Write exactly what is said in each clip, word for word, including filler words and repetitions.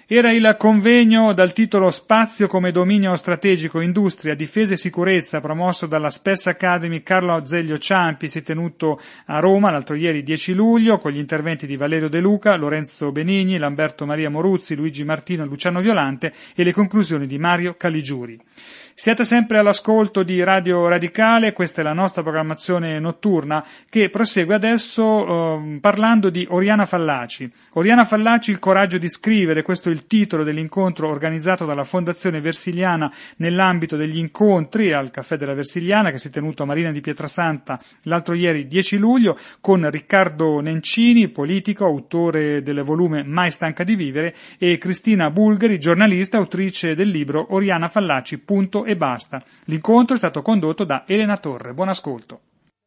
Era il convegno dal titolo Spazio come dominio strategico, industria, difesa e sicurezza, promosso dalla Space Academy Carlo Azeglio Ciampi, si è tenuto a Roma l'altro ieri dieci luglio, con gli interventi di Valerio De Luca, Lorenzo Benigni, Lamberto Maria Moruzzi, Luigi Martino e Luciano Violante e le conclusioni di Mario Caligiuri. Siete sempre all'ascolto di Radio Radicale, questa è la nostra programmazione notturna che prosegue adesso eh, parlando di Oriana Fallaci. Oriana Fallaci, il coraggio di scrivere, questo è il titolo dell'incontro organizzato dalla Fondazione Versiliana nell'ambito degli incontri al Caffè della Versiliana che si è tenuto a Marina di Pietrasanta l'altro ieri dieci luglio con Riccardo Nencini, politico, autore del volume Mai stanca di vivere, e Cristina Bulgari, giornalista, autrice del libro Oriana Fallaci, punto e basta. L'incontro è stato condotto da Elena Torre. Buon ascolto.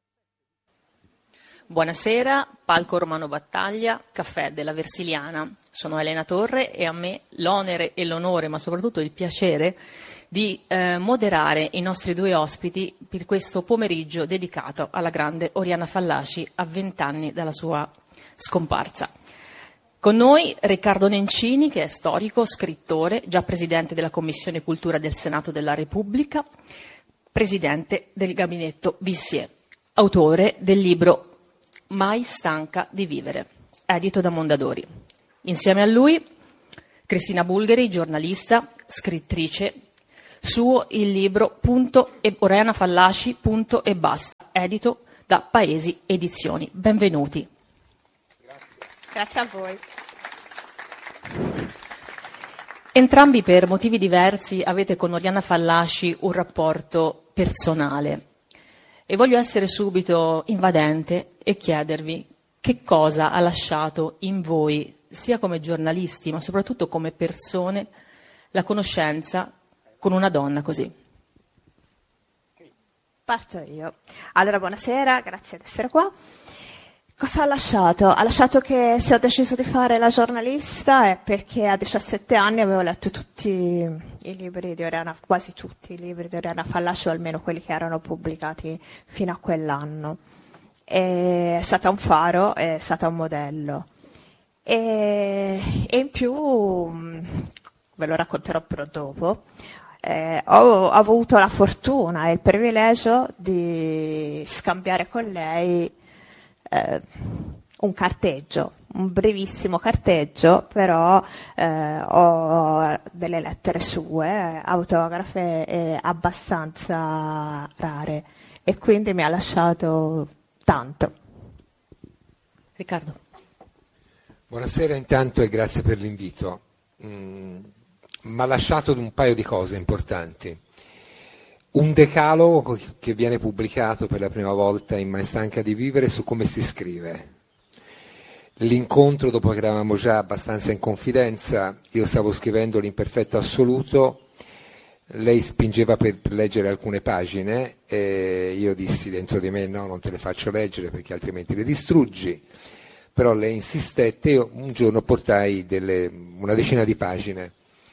Buonasera, Palco Romano Battaglia, Caffè della Versiliana. Sono Elena Torre e a me l'onere e l'onore, ma soprattutto il piacere, di eh, moderare i nostri due ospiti per questo pomeriggio dedicato alla grande Oriana Fallaci a vent'anni dalla sua scomparsa. Con noi Riccardo Nencini, che è storico, scrittore, già presidente della Commissione Cultura del Senato della Repubblica, presidente del gabinetto Vissier, autore del libro Mai stanca di vivere, edito da Mondadori. Insieme a lui Cristina Bulgari, giornalista, scrittrice, suo il libro punto e, Oriana Fallaci, punto e basta, edito da Paesi Edizioni. Benvenuti. Grazie a voi. Entrambi, per motivi diversi, avete con Oriana Fallaci un rapporto personale e voglio essere subito invadente e chiedervi che cosa ha lasciato in voi, sia come giornalisti ma soprattutto come persone, la conoscenza con una donna così. Parto io. Allora, buonasera, grazie di essere qua. Cosa ha lasciato? Ha lasciato che se ho deciso di fare la giornalista è perché a diciassette anni avevo letto tutti i libri di Oriana, quasi tutti i libri di Oriana Fallaci, o almeno quelli che erano pubblicati fino a quell'anno. È stata un faro, è stata un modello. E, e in più, ve lo racconterò però dopo, eh, ho, ho avuto la fortuna e il privilegio di scambiare con lei Eh, un carteggio, un brevissimo carteggio, però eh, ho delle lettere sue, autografe eh, abbastanza rare e quindi mi ha lasciato tanto. Riccardo. Buonasera intanto e grazie per l'invito. Mm, mi ha lasciato un paio di cose importanti. Un decalogo che viene pubblicato per la prima volta in Mai stanca di vivere su come si scrive. L'incontro, dopo che eravamo già abbastanza in confidenza, io stavo scrivendo l'imperfetto assoluto, lei spingeva per leggere alcune pagine e io dissi dentro di me no, non te le faccio leggere perché altrimenti le distruggi, però lei insistette e io un giorno portai delle, una decina di pagine.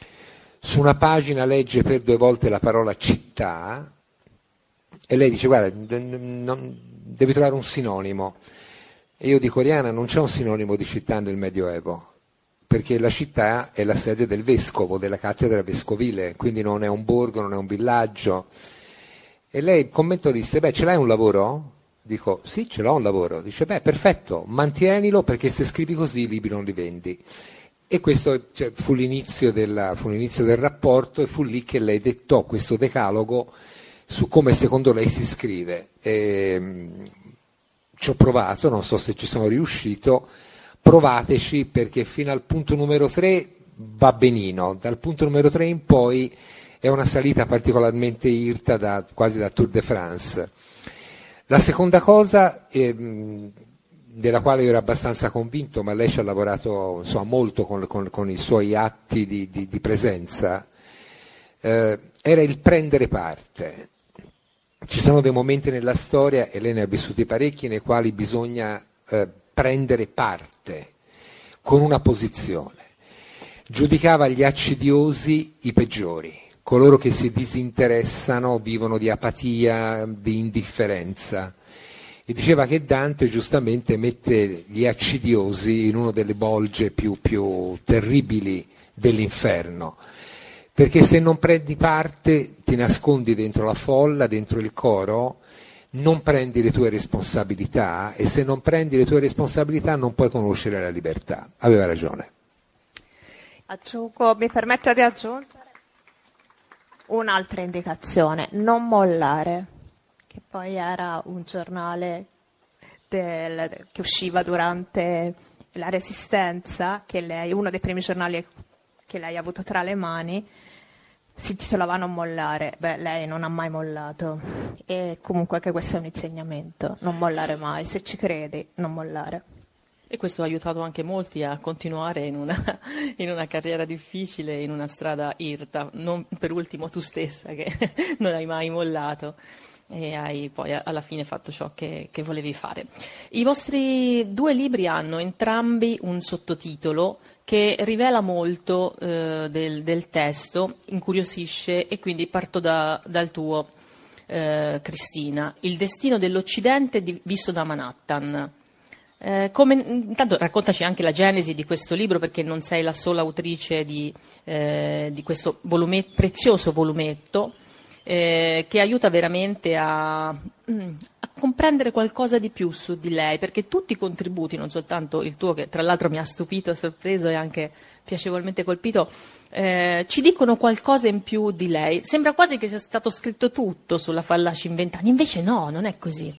Su una pagina legge per due volte la parola città e lei dice guarda, non, devi trovare un sinonimo. E io dico Oriana, non c'è un sinonimo di città nel Medioevo, perché la città è la sede del vescovo, della cattedra vescovile, quindi non è un borgo, non è un villaggio. E lei commento disse, beh, ce l'hai un lavoro? Dico, sì, ce l'ho un lavoro. Dice, beh, perfetto, mantienilo perché se scrivi così i libri non li vendi. E questo cioè, fu, l'inizio della, fu l'inizio del rapporto e fu lì che lei dettò questo decalogo su come secondo lei si scrive. E, ci ho provato, non so se ci sono riuscito, provateci perché fino al punto numero tre va benino, dal punto numero tre in poi è una salita particolarmente irta da, quasi da Tour de France. La seconda cosa... È, della quale io ero abbastanza convinto, ma lei ci ha lavorato insomma, molto con, con, con i suoi atti di, di, di presenza, eh, era il prendere parte. Ci sono dei momenti nella storia, e lei ne ha vissuti parecchi, nei quali bisogna eh, prendere parte, con una posizione. Giudicava gli accidiosi i peggiori, coloro che si disinteressano, vivono di apatia, di indifferenza. E diceva che Dante giustamente mette gli accidiosi in una delle bolge più, più terribili dell'inferno, perché se non prendi parte ti nascondi dentro la folla, dentro il coro, non prendi le tue responsabilità, e se non prendi le tue responsabilità non puoi conoscere la libertà. Aveva ragione. Aggiungo, mi permetto di aggiungere un'altra indicazione: non mollare, che poi era un giornale del, che usciva durante la Resistenza, che lei, uno dei primi giornali che lei ha avuto tra le mani, si intitolava Non mollare. Beh, lei non ha mai mollato, e comunque anche questo è un insegnamento: non mollare mai, se ci credi non mollare. E questo ha aiutato anche molti a continuare in una, in una carriera difficile, in una strada irta, non per ultimo tu stessa che non hai mai mollato e hai poi alla fine fatto ciò che, che volevi fare. I vostri due libri hanno entrambi un sottotitolo che rivela molto eh, del, del testo, incuriosisce, e quindi parto da, dal tuo, eh, Cristina: Il destino dell'Occidente di, visto da Manhattan. Eh, come, intanto raccontaci anche la genesi di questo libro, perché non sei la sola autrice di, eh, di questo volume, prezioso volumetto, eh, che aiuta veramente a, a comprendere qualcosa di più su di lei, perché tutti i contributi, non soltanto il tuo, che tra l'altro mi ha stupito, sorpreso e anche piacevolmente colpito, eh, ci dicono qualcosa in più di lei. Sembra quasi che sia stato scritto tutto sulla Fallaci in vent'anni, invece no, non è così.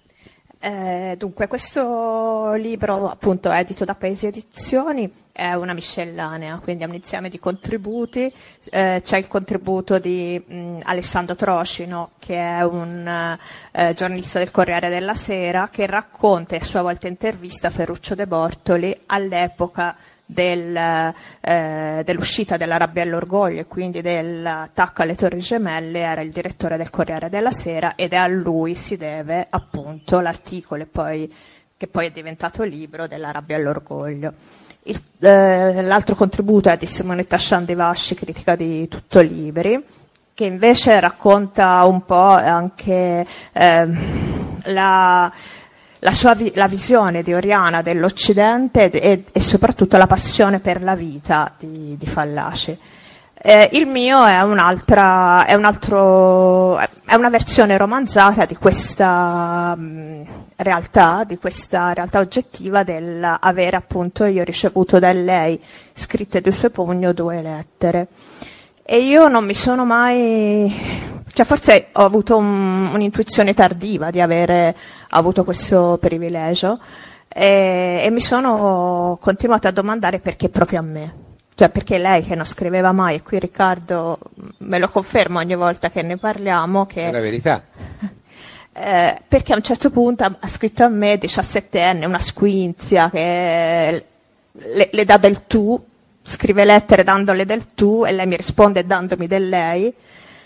Eh, dunque, questo libro, appunto, edito da Paesi Edizioni, è una miscellanea, quindi è un insieme di contributi. Eh, c'è il contributo di mh, Alessandro Trocino, che è un eh, giornalista del Corriere della Sera, che racconta e a sua volta intervista Ferruccio De Bortoli all'epoca del, eh, dell'uscita della Rabbia e l'Orgoglio, e quindi dell'attacco alle Torri Gemelle. Era il direttore del Corriere della Sera, ed è a lui si deve appunto l'articolo, e poi, che poi è diventato libro, della Rabbia e l'Orgoglio. Il, eh, l'altro contributo è di Simonetta Sciandivasci, Critica di Tutto Libri, che invece racconta un po' anche eh, la La, sua vi- la visione di Oriana dell'Occidente e, e soprattutto la passione per la vita di, di Fallaci. Eh, il mio è un'altra, è un altro, è una versione romanzata di questa mh, realtà, di questa realtà oggettiva dell'avere appunto io ricevuto da lei, scritte di suo pugno, due lettere. E io non mi sono mai, cioè forse ho avuto un, un'intuizione tardiva di avere avuto questo privilegio, e, e mi sono continuata a domandare perché proprio a me, cioè perché lei che non scriveva mai, e qui Riccardo me lo conferma ogni volta che ne parliamo, che è la verità. Eh, perché a un certo punto ha, ha scritto a me, diciassettenne, una squinzia che le, le dà del tu, scrive lettere dandole del tu, e lei mi risponde dandomi del lei,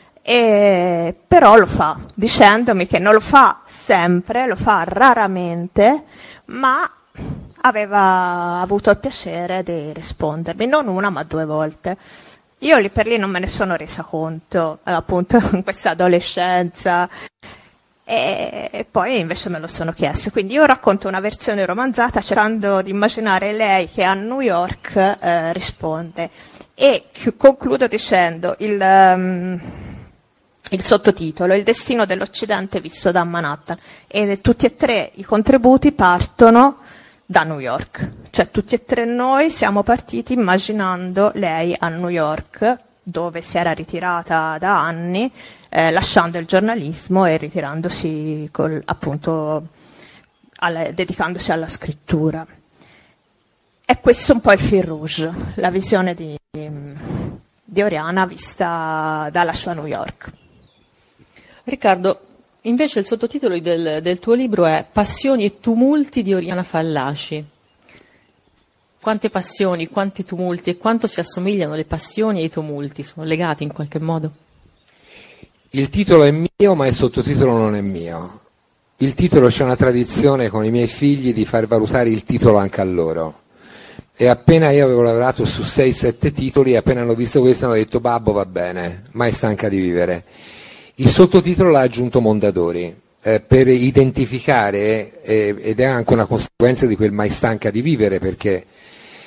e però lo fa, dicendomi che non lo fa sempre, lo fa raramente, ma aveva avuto il piacere di rispondermi, non una ma due volte. Io lì per lì non me ne sono resa conto, eh, appunto in questa adolescenza, e, e poi invece me lo sono chiesto. Quindi io racconto una versione romanzata cercando di immaginare lei che a New York eh, risponde, e chi- concludo dicendo il... Um, il sottotitolo, Il destino dell'Occidente visto da Manhattan, e tutti e tre i contributi partono da New York, cioè tutti e tre noi siamo partiti immaginando lei a New York, dove si era ritirata da anni, eh, lasciando il giornalismo e ritirandosi col, appunto alla, dedicandosi alla scrittura. E questo è un po' il fil rouge, la visione di, di Oriana vista dalla sua New York. Riccardo, invece il sottotitolo del, del tuo libro è Passioni e tumulti di Oriana Fallaci. Quante passioni, quanti tumulti, e quanto si assomigliano le passioni e i tumulti? Sono legati in qualche modo? Il titolo è mio, ma il sottotitolo non è mio. Il titolo, c'è una tradizione con i miei figli di far valutare il titolo anche a loro. E appena io avevo lavorato su sei sette titoli, appena hanno visto questo hanno detto babbo va bene, mai stanca di vivere. Il sottotitolo l'ha aggiunto Mondadori eh, per identificare, eh, ed è anche una conseguenza di quel mai stanca di vivere, perché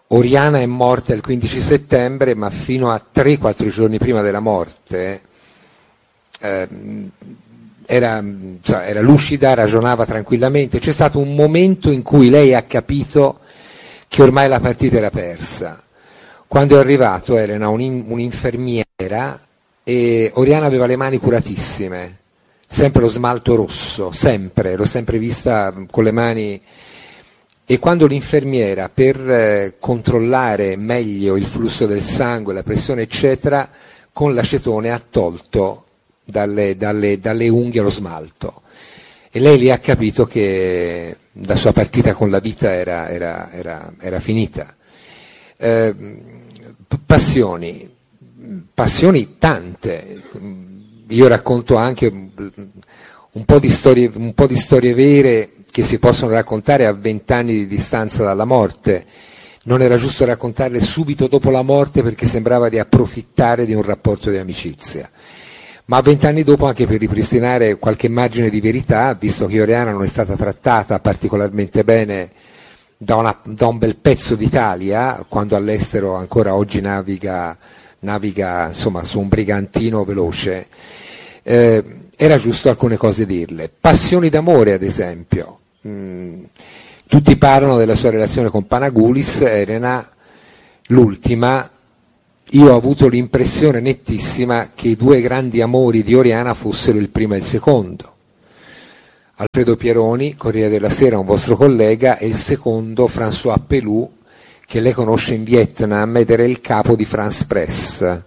Oriana è morta il quindici settembre, ma fino a tre quattro giorni prima della morte eh, era, cioè, era lucida, ragionava tranquillamente. C'è stato un momento in cui lei ha capito che ormai la partita era persa. Quando è arrivato Elena, un, un'infermiera, e Oriana aveva le mani curatissime, sempre lo smalto rosso, sempre, l'ho sempre vista con le mani. E quando l'infermiera, per eh, controllare meglio il flusso del sangue, la pressione eccetera, con l'acetone ha tolto dalle, dalle, dalle unghie lo smalto, e lei lì ha capito che la sua partita con la vita era, era, era, era finita. Eh, passioni, passioni tante. Io racconto anche un po' di storie, un po' di storie vere che si possono raccontare a vent'anni di distanza dalla morte. Non era giusto raccontarle subito dopo la morte perché sembrava di approfittare di un rapporto di amicizia, ma vent'anni dopo, anche per ripristinare qualche margine di verità, visto che Oriana non è stata trattata particolarmente bene da, una, da un bel pezzo d'Italia, quando all'estero ancora oggi naviga, naviga insomma, su un brigantino veloce, eh, era giusto alcune cose dirle. Passioni d'amore, ad esempio. Mm, tutti parlano della sua relazione con Panagoulis. Elena, l'ultima, io ho avuto l'impressione nettissima che i due grandi amori di Oriana fossero il primo e il secondo. Alfredo Pieroni, Corriere della Sera, un vostro collega, e il secondo François Pelou, che lei conosce in Vietnam ed era il capo di France Press.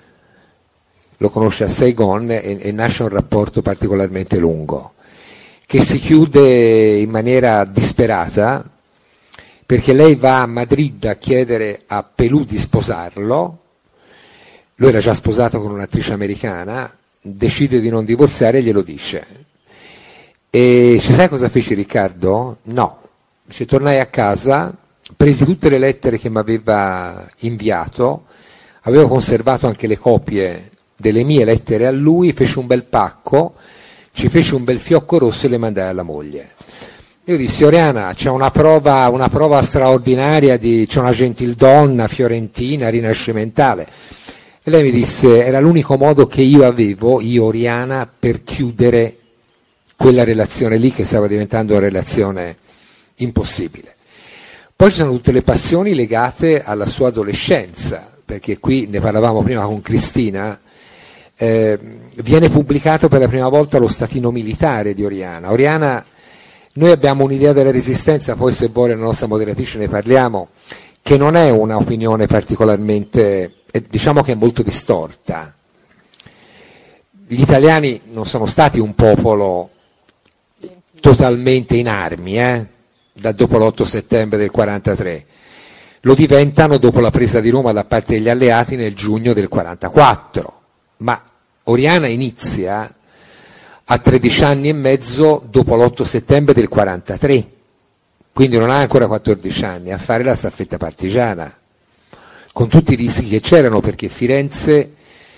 Lo conosce a Saigon e, e nasce un rapporto particolarmente lungo, che si chiude in maniera disperata, perché lei va a Madrid a chiedere a Pelou di sposarlo. Lui era già sposato con un'attrice americana, decide di non divorziare e glielo dice. E ci sai cosa feci, Riccardo? No. Ci tornai a casa, presi tutte le lettere che mi aveva inviato, avevo conservato anche le copie delle mie lettere a lui, fece un bel pacco, ci fece un bel fiocco rosso e le mandai alla moglie. Io dissi: Oriana, c'è una prova, una prova straordinaria, di, c'è una gentildonna fiorentina, rinascimentale. E lei mi disse: era l'unico modo che io avevo, io Oriana, per chiudere quella relazione lì, che stava diventando una relazione impossibile. Poi ci sono tutte le passioni legate alla sua adolescenza, perché qui ne parlavamo prima con Cristina. Eh, viene pubblicato per la prima volta lo statino militare di Oriana. Oriana, noi abbiamo un'idea della resistenza, poi se vuole la nostra moderatrice ne parliamo, che non è una opinione particolarmente, eh, diciamo che è molto distorta. Gli italiani non sono stati un popolo totalmente in armi, eh, da dopo l'otto settembre del quarantatré. Lo diventano dopo la presa di Roma da parte degli alleati nel giugno del quarantaquattro. Ma Oriana inizia a tredici anni e mezzo dopo l'otto settembre del quarantatré, quindi non ha ancora quattordici anni, a fare la staffetta partigiana, con tutti i rischi che c'erano, perché Firenze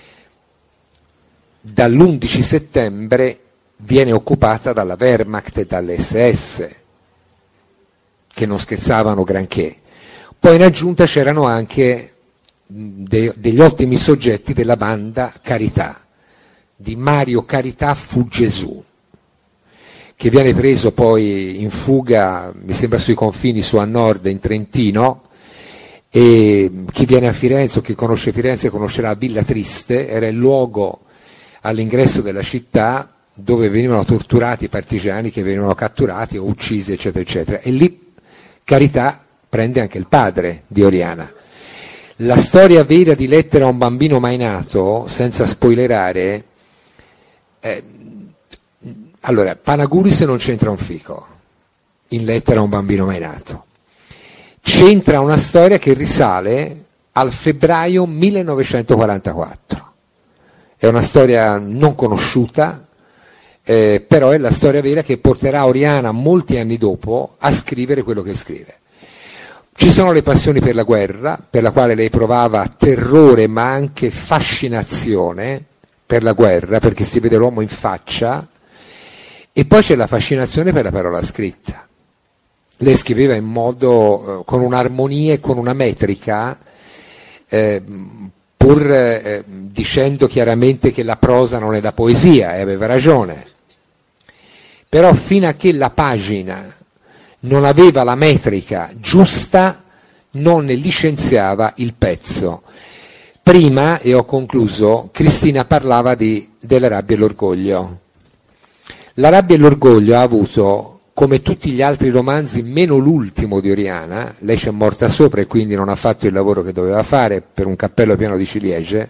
dall'undici settembre viene occupata dalla Wehrmacht e dall'esse esse, che non scherzavano granché. Poi in aggiunta c'erano anche De, degli ottimi soggetti della banda Carità, di Mario Carità fu Gesù, che viene preso poi in fuga, mi sembra sui confini, su a nord, in Trentino, e chi viene a Firenze o chi conosce Firenze conoscerà Villa Triste, era il luogo all'ingresso della città dove venivano torturati i partigiani che venivano catturati o uccisi, eccetera, eccetera, e lì Carità prende anche il padre di Oriana. La storia vera di Lettera a un bambino mai nato, senza spoilerare, eh, allora, Panagoulis non c'entra un fico in Lettera a un bambino mai nato. C'entra una storia che risale al febbraio millenovecentoquarantaquattro. È una storia non conosciuta, eh, però è la storia vera che porterà Oriana molti anni dopo a scrivere quello che scrive. Ci sono le passioni per la guerra, per la quale lei provava terrore ma anche fascinazione per la guerra, perché si vede l'uomo in faccia, e poi c'è la fascinazione per la parola scritta. lei scriveva in modo, eh, con un'armonia e con una metrica, eh, pur eh, dicendo chiaramente che la prosa non è la poesia, e aveva ragione. Però fino a che la pagina non aveva la metrica giusta, non ne licenziava il pezzo. Prima, e ho concluso, Cristina parlava di, della rabbia e l'orgoglio. La rabbia e l'orgoglio ha avuto, come tutti gli altri romanzi, meno l'ultimo di Oriana, lei c'è morta sopra e quindi non ha fatto il lavoro che doveva fare per un cappello pieno di ciliegie,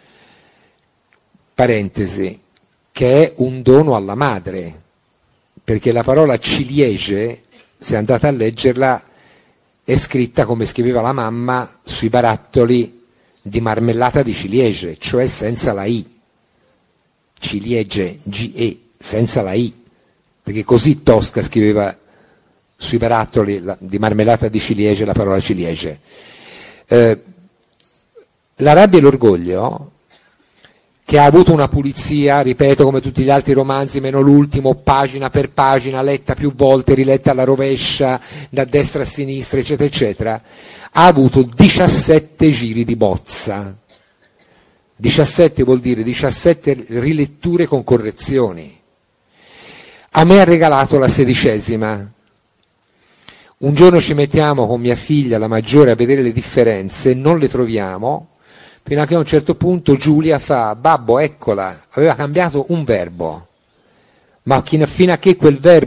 parentesi, che è un dono alla madre, perché la parola ciliegie, se andate a leggerla, è scritta come scriveva la mamma sui barattoli di marmellata di ciliegie, cioè senza la I. Ciliegie, G E, senza la I, perché così Tosca scriveva sui barattoli la, di marmellata di ciliegie la parola ciliegie. Eh, la rabbia e l'orgoglio, che ha avuto una pulizia, ripeto, come tutti gli altri romanzi, meno l'ultimo, pagina per pagina, letta più volte, riletta alla rovescia, da destra a sinistra, eccetera, eccetera, ha avuto diciassette giri di bozza. diciassette vuol dire diciassette riletture con correzioni. A me ha regalato la sedicesima. Un giorno ci mettiamo con mia figlia, la maggiore, a vedere le differenze, non le troviamo, fino a che a un certo punto Giulia fa: babbo, eccola, aveva cambiato un verbo, ma fino a che quel verbo